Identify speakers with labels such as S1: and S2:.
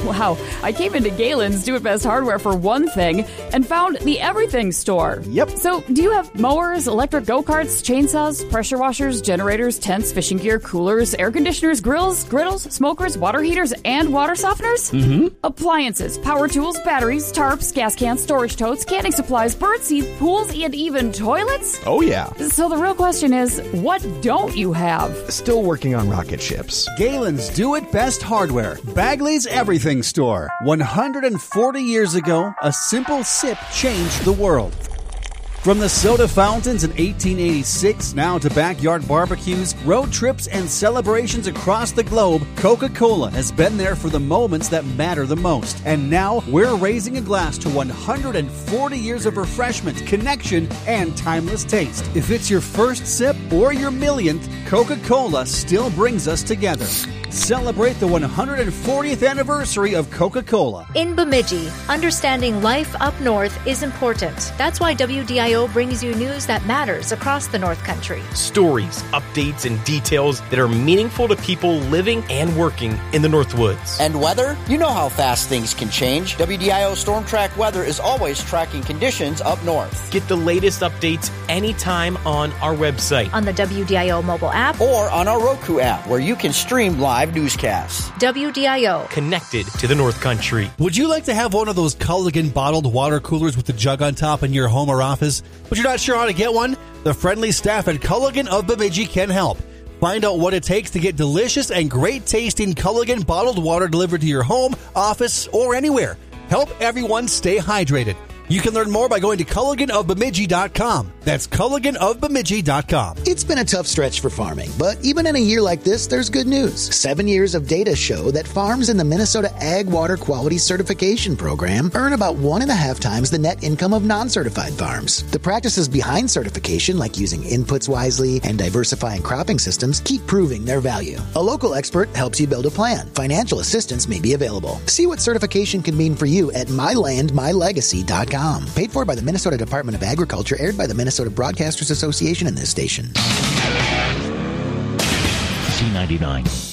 S1: Wow, I came into Galen's Do It Best Hardware for one thing and found the everything store.
S2: Yep.
S1: So, do you have mowers, electric go-karts, chainsaws, pressure washers, generators, tents, fishing gear, coolers, air conditioners, grills, griddles, smokers, water heaters, and water softeners?
S2: Mm-hmm.
S1: Appliances, power tools, batteries, tarps, gas cans, storage totes, canning supplies, birdseed, pools, and even toilets?
S2: Oh, yeah.
S1: So the real question is, what don't you have?
S2: Still working on rocket ships.
S3: Galen's Do It Best Hardware, Bagley's Everything Store. 140 years ago, a simple sip changed the world. From the soda fountains in 1886 now to backyard barbecues, road trips, and celebrations across the globe, Coca-Cola has been there for the moments that matter the most. And now we're raising a glass to 140 years of refreshment, connection, and timeless taste. If it's your first sip or your millionth, Coca-Cola still brings us together. Celebrate the 140th anniversary of Coca-Cola.
S4: In Bemidji, understanding life up north is important. That's why WDIO brings you news that matters across the North Country.
S5: Stories, updates, and details that are meaningful to people living and working in the North Woods.
S6: And weather? You know how fast things can change. WDIO Storm Track Weather is always tracking conditions up north.
S5: Get the latest updates anytime on our website,
S4: on the WDIO mobile app,
S6: or on our Roku app, where you can stream live newscasts.
S4: WDIO.
S5: Connected to the North Country.
S3: Would you like to have one of those Culligan bottled water coolers with the jug on top in your home or office, but you're not sure how to get one? The friendly staff at Culligan of Bemidji can help. Find out what it takes to get delicious and great tasting Culligan bottled water delivered to your home, office, or anywhere. Help everyone stay hydrated. You can learn more by going to CulliganofBemidji.com. That's CulliganofBemidji.com.
S7: It's been a tough stretch for farming, but even in a year like this, there's good news. 7 years of data show that farms in the Minnesota Ag Water Quality Certification Program earn about 1.5 times the net income of non-certified farms. The practices behind certification, like using inputs wisely and diversifying cropping systems, keep proving their value. A local expert helps you build a plan. Financial assistance may be available. See what certification can mean for you at MyLandMyLegacy.com. Paid for by the Minnesota Department of Agriculture, aired by the Minnesota Broadcasters Association and this station.
S8: C99.